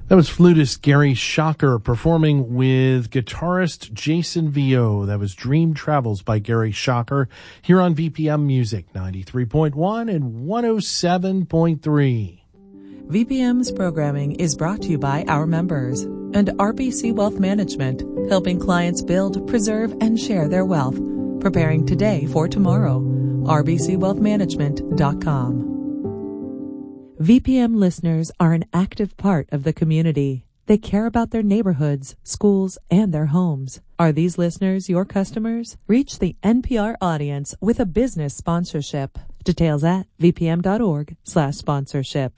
That was flutist Gary Shocker performing with guitarist Jason Vio. That was Dream Travels by Gary Shocker here on VPM Music 93.1 and 107.3. VPM's programming is brought to you by our members and RBC Wealth Management, helping clients build, preserve, and share their wealth. Preparing today for tomorrow. rbcwealthmanagement.com. VPM listeners are an active part of the community. They care about their neighborhoods, schools, and their homes. Are these listeners your customers? Reach the NPR audience with a business sponsorship. Details at vpm.org/sponsorship.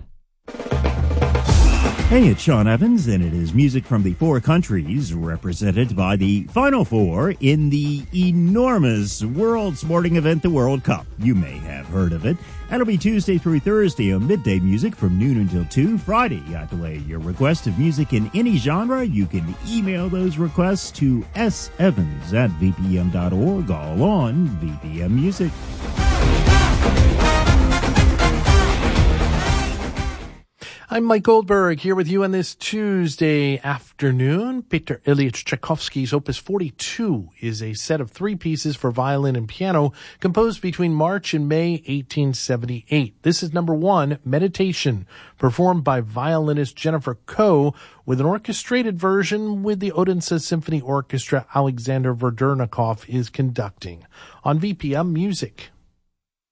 Hey, it's Sean Evans, and it is music from the four countries represented by the Final Four in the enormous world sporting event, the World Cup. You may have heard of it. That'll be Tuesday through Thursday on Midday Music from noon until 2. Friday, you have to lay your request of music in any genre. You can email those requests to sevans@vpm.org, all on VPM Music. I'm Mike Goldberg here with you on this Tuesday afternoon. Peter Ilyich Tchaikovsky's Opus 42 is a set of three pieces for violin and piano composed between March and May 1878. This is number 1, Meditation, performed by violinist Jennifer Koh with an orchestrated version with the Odense Symphony Orchestra Alexander Verdernikov is conducting on VPM Music.